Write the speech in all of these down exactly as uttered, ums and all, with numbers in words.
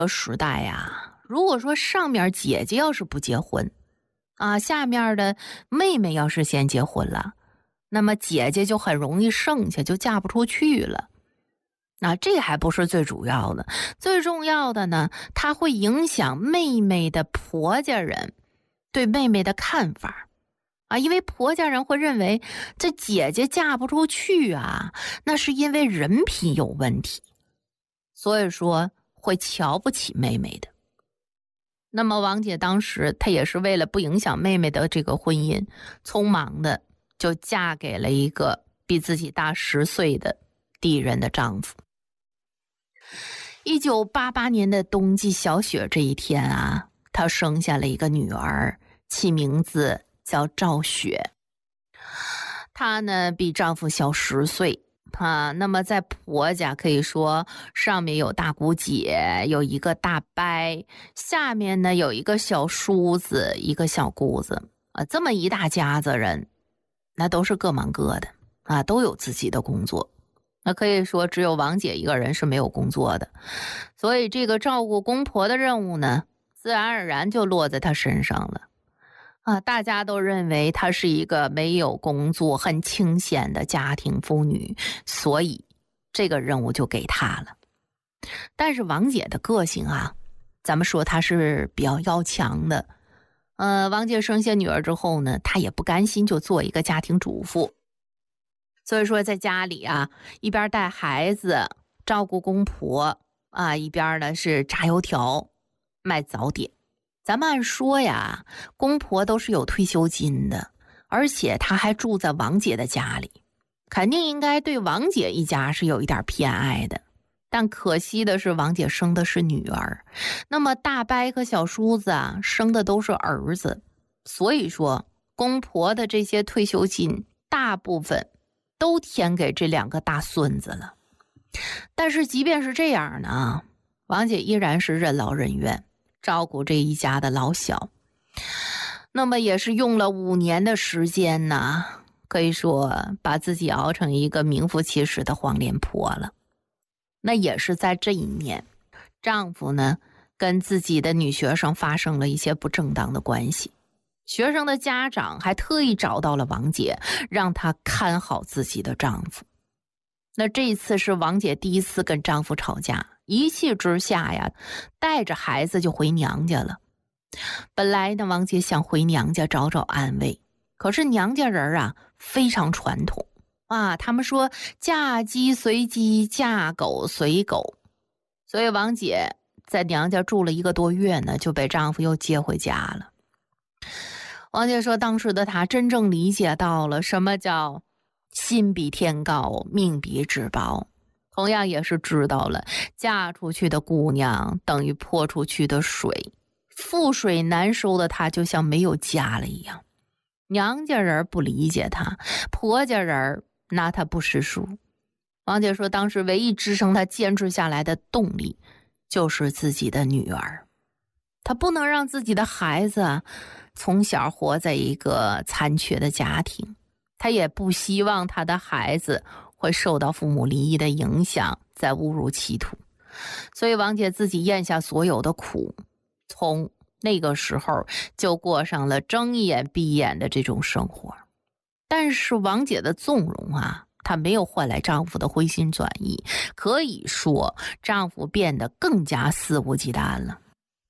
时代呀，如果说上面姐姐要是不结婚啊，下面的妹妹要是先结婚了，那么姐姐就很容易剩下，就嫁不出去了。那这还不是最主要的，最重要的呢，它会影响妹妹的婆家人对妹妹的看法啊，因为婆家人会认为这姐姐嫁不出去啊，那是因为人品有问题，所以说会瞧不起妹妹的。那么王姐当时她也是为了不影响妹妹的这个婚姻，匆忙的就嫁给了一个比自己大十岁的敌人的丈夫。一九八八年的冬季小雪这一天啊，她生下了一个女儿，起名字叫赵雪。她呢比丈夫小十岁啊，那么在婆家可以说上面有大姑姐，有一个大伯，下面呢有一个小叔子，一个小姑子啊，这么一大家子人，那都是各忙各的啊，都有自己的工作。那可以说只有王姐一个人是没有工作的，所以这个照顾公婆的任务呢，自然而然就落在她身上了啊！大家都认为她是一个没有工作、很清闲的家庭妇女，所以这个任务就给她了。但是王姐的个性啊，咱们说她是比较要强的。呃，王姐生下女儿之后呢，她也不甘心就做一个家庭主妇。所以说在家里啊，一边带孩子照顾公婆啊，一边呢是炸油条卖早点。咱们按说呀，公婆都是有退休金的，而且他还住在王姐的家里，肯定应该对王姐一家是有一点偏爱的。但可惜的是王姐生的是女儿，那么大伯和小叔子啊生的都是儿子，所以说公婆的这些退休金大部分都填给这两个大孙子了。但是即便是这样呢，王姐依然是任劳任怨，照顾这一家的老小。那么也是用了五年的时间呢，可以说把自己熬成一个名副其实的黄脸婆了。那也是在这一年，丈夫呢跟自己的女学生发生了一些不正当的关系。学生的家长还特意找到了王姐，让她看好自己的丈夫。那这一次是王姐第一次跟丈夫吵架，一气之下呀，带着孩子就回娘家了。本来呢，王姐想回娘家找找安慰，可是娘家人啊非常传统啊，他们说嫁鸡随鸡，嫁狗随狗，所以王姐在娘家住了一个多月呢，就被丈夫又接回家了。王姐说当时的她真正理解到了什么叫心比天高，命比纸薄，同样也是知道了嫁出去的姑娘等于泼出去的水，覆水难收的她就像没有家了一样。娘家人不理解她，婆家人拿她不识数。王姐说当时唯一支撑她坚持下来的动力就是自己的女儿，她不能让自己的孩子啊从小活在一个残缺的家庭，她也不希望她的孩子会受到父母离异的影响，再误入歧途。所以王姐自己咽下所有的苦，从那个时候就过上了睁眼闭眼的这种生活。但是王姐的纵容啊，她没有换来丈夫的回心转意，可以说丈夫变得更加肆无忌惮了。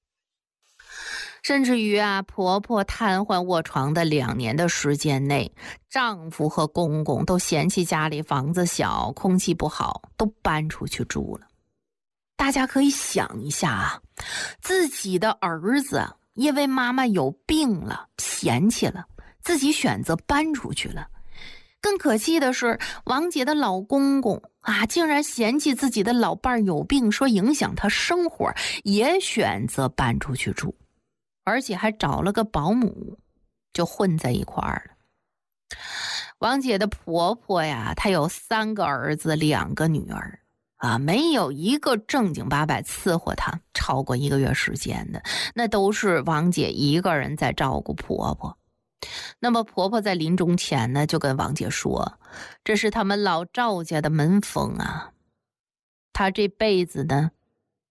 甚至于啊，婆婆瘫痪卧床的两年的时间内，丈夫和公公都嫌弃家里房子小，空气不好，都搬出去住了。大家可以想一下啊，自己的儿子因为妈妈有病了，嫌弃了，自己选择搬出去了。更可气的是，王姐的老公公啊，竟然嫌弃自己的老伴有病，说影响他生活，也选择搬出去住。而且还找了个保姆，就混在一块儿了。王姐的婆婆呀，她有三个儿子，两个女儿啊，没有一个正经八百伺候她超过一个月时间的，那都是王姐一个人在照顾婆婆。那么婆婆在临终前呢，就跟王姐说，这是他们老赵家的门风啊，她这辈子呢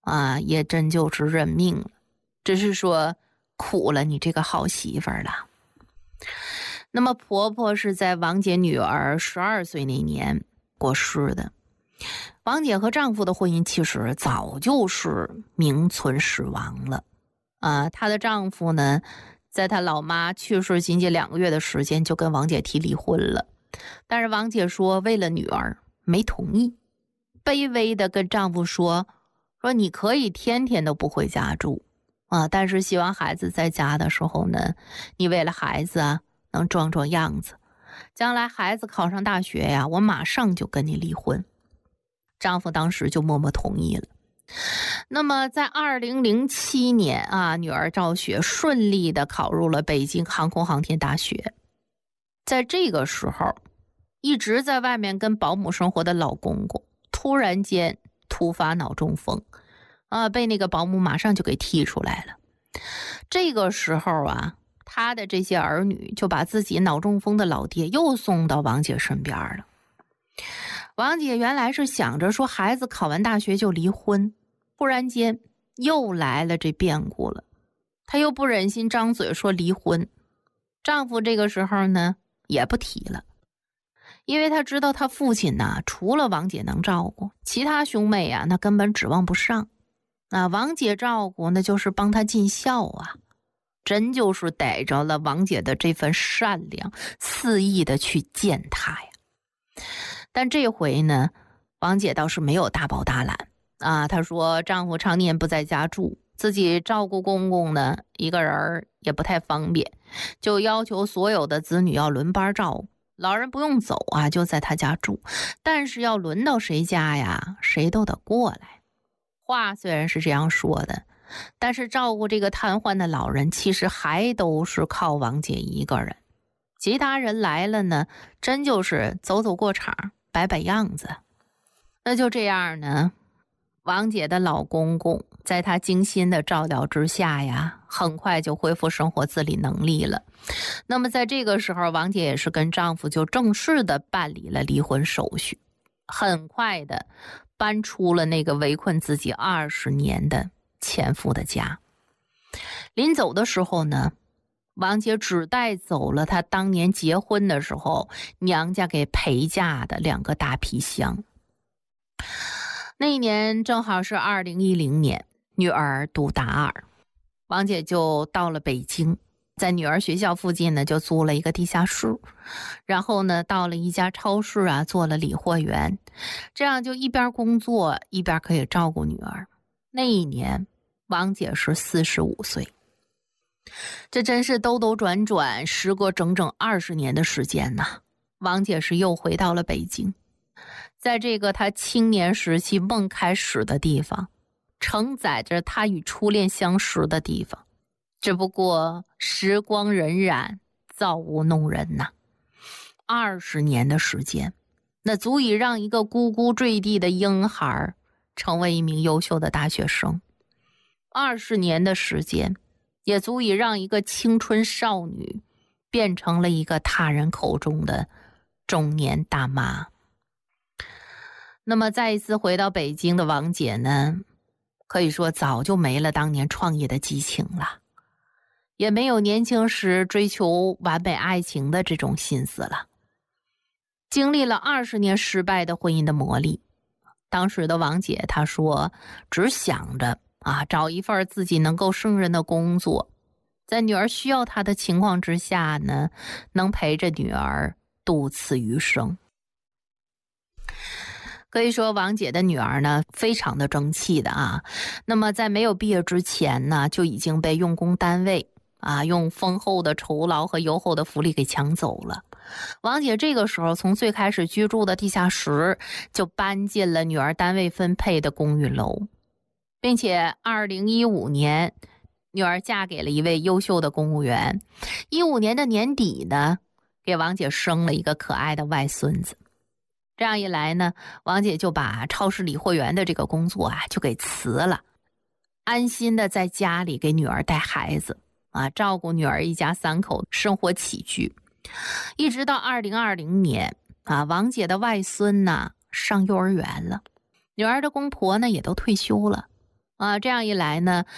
啊，也真就是认命了，只是说苦了你这个好媳妇儿了。那么婆婆是在王姐女儿十二岁那年过世的。王姐和丈夫的婚姻其实早就是名存实亡了啊。她的丈夫呢，在她老妈去世仅仅两个月的时间就跟王姐提离婚了，但是王姐说为了女儿没同意，卑微的跟丈夫说说你可以天天都不回家住啊，但是希望孩子在家的时候呢，你为了孩子啊能装装样子，将来孩子考上大学呀，我马上就跟你离婚。丈夫当时就默默同意了。那么在二零零七年啊，女儿赵雪顺利的考入了北京航空航天大学。在这个时候，一直在外面跟保姆生活的老公公突然间突发脑中风啊，被那个保姆马上就给踢出来了。这个时候啊，他的这些儿女就把自己脑中风的老爹又送到王姐身边了。王姐原来是想着说孩子考完大学就离婚，忽然间又来了这变故了，她又不忍心张嘴说离婚。丈夫这个时候呢也不提了，因为他知道他父亲呢除了王姐能照顾，其他兄妹啊那根本指望不上。那王姐照顾那就是帮他尽孝啊，真就是逮着了王姐的这份善良，肆意的去践踏呀。但这回呢，王姐倒是没有大包大揽啊。她说丈夫常年不在家住，自己照顾公公呢一个人也不太方便，就要求所有的子女要轮班照顾，老人不用走啊，就在他家住，但是要轮到谁家呀，谁都得过来。话虽然是这样说的，但是照顾这个瘫痪的老人其实还都是靠王姐一个人，其他人来了呢真就是走走过场，摆摆样子。那就这样呢，王姐的老公公在她精心的照料之下呀，很快就恢复生活自理能力了。那么在这个时候，王姐也是跟丈夫就正式的办理了离婚手续，很快的搬出了那个围困自己二十年的前夫的家。临走的时候呢，王姐只带走了她当年结婚的时候娘家给陪嫁的两个大皮箱。那一年正好是二零一零年，女儿读大二，王姐就到了北京，在女儿学校附近呢就租了一个地下室，然后呢到了一家超市啊做了理货员，这样就一边工作一边可以照顾女儿。那一年王姐是四十五岁。这真是兜兜转转时隔整整二十年的时间呐，王姐是又回到了北京，在这个她青年时期梦开始的地方，承载着她与初恋相识的地方。只不过时光荏苒，造物弄人呐。二十年的时间，那足以让一个咕咕坠地的婴孩成为一名优秀的大学生。二十年的时间，也足以让一个青春少女变成了一个他人口中的中年大妈。那么再一次回到北京的王姐呢，可以说早就没了当年创业的激情了，也没有年轻时追求完美爱情的这种心思了。经历了二十年失败的婚姻的磨砺，当时的王姐她说只想着啊，找一份自己能够胜任的工作，在女儿需要她的情况之下呢，能陪着女儿度此余生。可以说王姐的女儿呢非常的争气的啊，那么在没有毕业之前呢，就已经被用工单位啊用丰厚的酬劳和优厚的福利给抢走了。王姐这个时候从最开始居住的地下室就搬进了女儿单位分配的公寓楼，并且二零一五年女儿嫁给了一位优秀的公务员，一五年的年底呢给王姐生了一个可爱的外孙子。这样一来呢，王姐就把超市理货员的这个工作啊就给辞了，安心的在家里给女儿带孩子啊，照顾女儿一家三口生活起居。一直到二零二零年啊，王姐的外孙呢上幼儿园了，女儿的公婆呢也都退休了啊，这样一来呢，